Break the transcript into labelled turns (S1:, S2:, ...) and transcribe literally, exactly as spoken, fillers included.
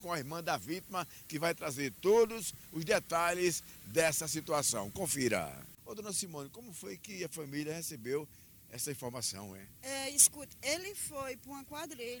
S1: com a irmã da vítima, que vai trazer todos os detalhes dessa situação. Confira. Ô, dona Simone, como foi que a família recebeu essa informação, hein?
S2: É, escute, ele foi para uma quadrilha